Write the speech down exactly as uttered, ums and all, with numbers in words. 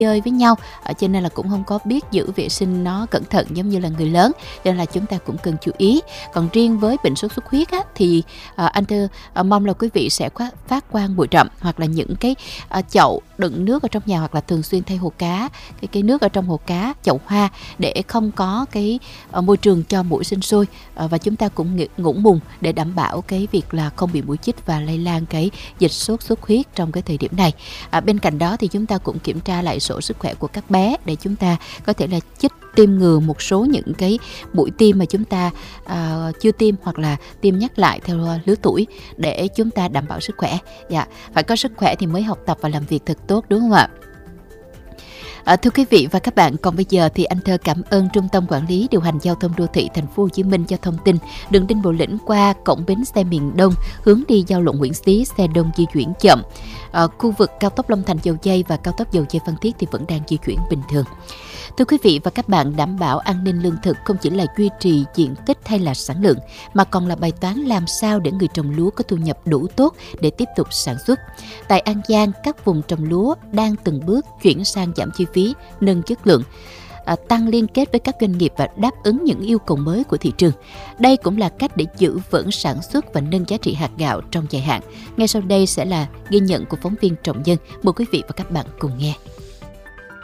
chơi với nhau, ở cho nên là cũng không có biết giữ vệ sinh nó cẩn thận giống như là người lớn, cho nên là chúng ta cũng cần chú ý. Còn riêng với bệnh sốt xuất huyết á, thì à, anh Thư à, mong là quý vị sẽ quá, phát quang bụi rậm hoặc là những cái à, chậu đựng nước ở trong nhà, hoặc là thường xuyên thay hồ cá, cái cái nước ở trong hồ cá, chậu hoa, để không có cái à, môi trường cho muỗi sinh sôi, à, và chúng ta cũng ngủ mùng để đảm bảo cái việc là không bị muỗi chích và lây lan cái dịch sốt xuất huyết trong cái thời điểm này. À, bên cạnh đó thì chúng ta cũng kiểm tra lại sổ sức khỏe của các bé để chúng ta có thể là chích tiêm ngừa một số những cái mũi tiêm mà chúng ta uh, chưa tiêm, hoặc là tiêm nhắc lại theo lứa tuổi để chúng ta đảm bảo sức khỏe. Dạ, phải có sức khỏe thì mới học tập và làm việc thật tốt, đúng không ạ? À, thưa quý vị và các bạn, còn bây giờ thì anh Thơ cảm ơn Trung tâm Quản lý Điều hành Giao thông Đô thị Thành phố Hồ Chí Minh cho thông tin đường Đinh Bộ Lĩnh qua cổng bến xe miền Đông hướng đi giao lộ Nguyễn Xí xe đông di chuyển chậm. À, khu vực cao tốc Long Thành Dầu Giây và cao tốc Dầu Giây Phan Thiết thì vẫn đang di chuyển bình thường. Thưa quý vị và các bạn, đảm bảo an ninh lương thực không chỉ là duy trì diện tích hay là sản lượng, mà còn là bài toán làm sao để người trồng lúa có thu nhập đủ tốt để tiếp tục sản xuất. Tại An Giang, các vùng trồng lúa đang từng bước chuyển sang giảm chi phí, nâng chất lượng, à, tăng liên kết với các doanh nghiệp và đáp ứng những yêu cầu mới của thị trường. Đây cũng là cách để giữ vững sản xuất và nâng giá trị hạt gạo trong dài hạn. Ngay sau đây sẽ là ghi nhận của phóng viên Trọng Nhân. Mời quý vị và các bạn cùng nghe.